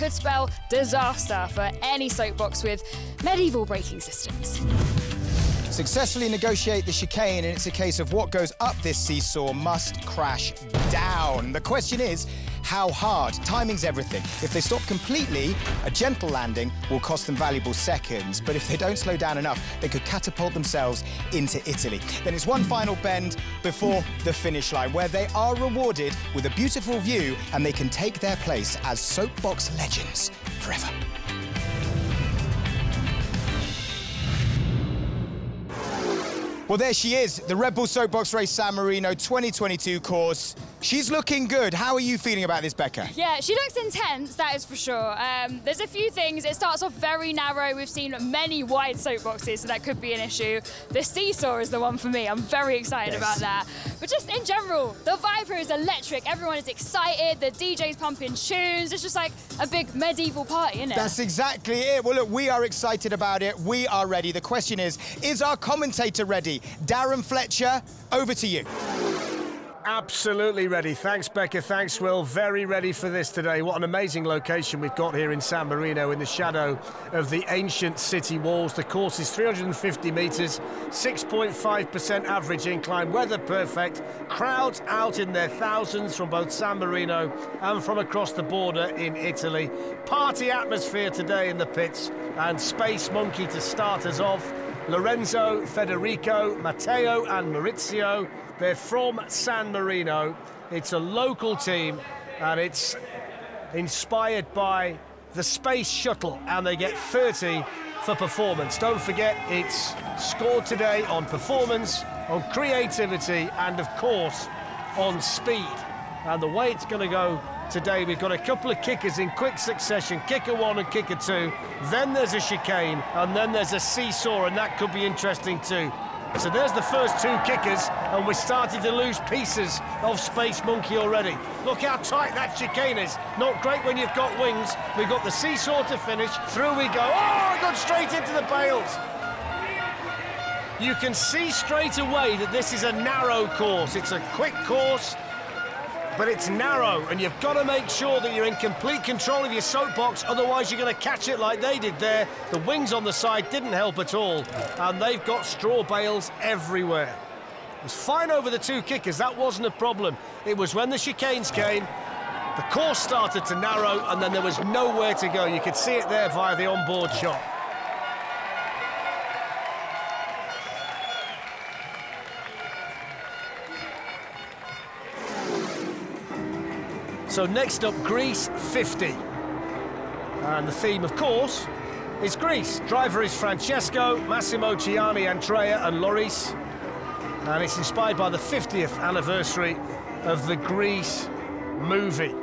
could spell disaster for any soapbox with medieval braking systems. Successfully negotiate the chicane, and it's a case of what goes up this seesaw must crash down. The question is, how hard? Timing's everything. If they stop completely, a gentle landing will cost them valuable seconds. But if they don't slow down enough, they could catapult themselves into Italy. Then it's one final bend before the finish line, where they are rewarded with a beautiful view, and they can take their place as soapbox legends forever. Well, there she is, the Red Bull Soapbox Race San Marino 2022 course. She's looking good. How are you feeling about this, Becca? Yeah, she looks intense, that is for sure. There's a few things. It starts off very narrow. We've seen many wide soapboxes, so that could be an issue. The seesaw is the one for me. I'm very excited about that. But just in general, the vibe here is electric. Everyone is excited. The DJ's pumping tunes. It's just like a big medieval party, isn't it? That's exactly it. Well, look, we are excited about it. We are ready. The question is our commentator ready? Darren Fletcher, over to you. Absolutely ready. Thanks, Becca. Thanks, Will. Very ready for this today. What an amazing location we've got here in San Marino in the shadow of the ancient city walls. The course is 350 metres, 6.5% average incline, weather perfect, crowds out in their thousands from both San Marino and from across the border in Italy. Party atmosphere today in the pits, and Space Monkey to start us off. Lorenzo, Federico, Matteo and Maurizio. They're from San Marino. It's a local team, and it's inspired by the Space Shuttle, and they get 30 for performance. Don't forget, it's scored today on performance, on creativity, and of course, on speed. And the way it's going to go today, we've got a couple of kickers in quick succession, kicker one and kicker two, then there's a chicane, and then there's a seesaw, and that could be interesting too. So there's the first two kickers, and we're starting to lose pieces of Space Monkey already. Look how tight that chicane is. Not great when you've got wings. We've got the seesaw to finish. Through we go. Oh, it got straight into the bales. You can see straight away that this is a narrow course. It's a quick course, but it's narrow, and you've got to make sure that you're in complete control of your soapbox, otherwise you're going to catch it like they did there. The wings on the side didn't help at all, and they've got straw bales everywhere. It was fine over the two kickers, that wasn't a problem. It was when the chicanes came, the course started to narrow, and then there was nowhere to go. You could see it there via the onboard shot. So next up, Greece 50. And the theme, of course, is Greece. Driver is Francesco, Massimo, Ciani, Andrea and Loris. And it's inspired by the 50th anniversary of the Grease movie.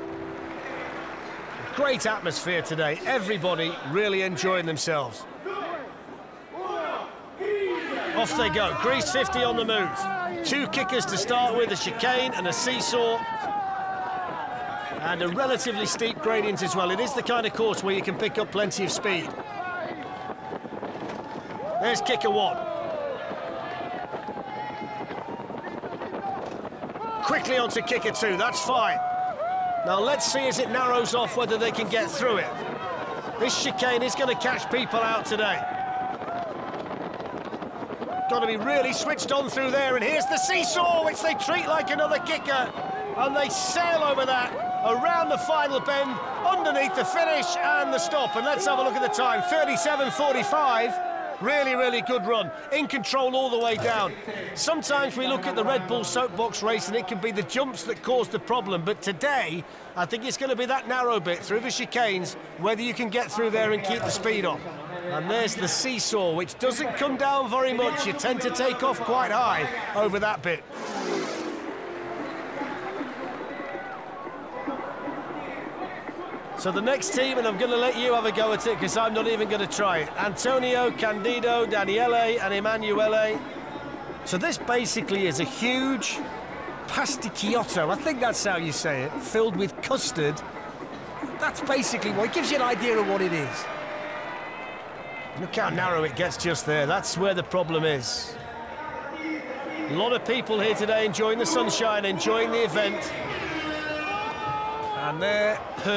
Great atmosphere today. Everybody really enjoying themselves. Off they go. Greece 50 on the move. Two kickers to start with, a chicane and a seesaw. And a relatively steep gradient as well. It is the kind of course where you can pick up plenty of speed. There's kicker one. Quickly onto kicker two, that's fine. Now let's see as it narrows off whether they can get through it. This chicane is going to catch people out today. Got to be really switched on through there, and here's the seesaw, which they treat like another kicker. And they sail over that, around the final bend, underneath the finish and the stop. And let's have a look at the time, 37.45. Really, really good run. In control all the way down. Sometimes we look at the Red Bull Soapbox race and it can be the jumps that cause the problem. But today, I think it's going to be that narrow bit through the chicanes, whether you can get through there and keep the speed on. And there's the seesaw, which doesn't come down very much. You tend to take off quite high over that bit. So the next team, and I'm going to let you have a go at it because I'm not even going to try it. Antonio, Candido, Daniele and Emanuele. So this basically is a huge pasticciotto, I think that's how you say it, filled with custard. That's basically what, it gives you an idea of what it is. Look how narrow it gets just there. That's where the problem is. A lot of people here today enjoying the sunshine, enjoying the event. And there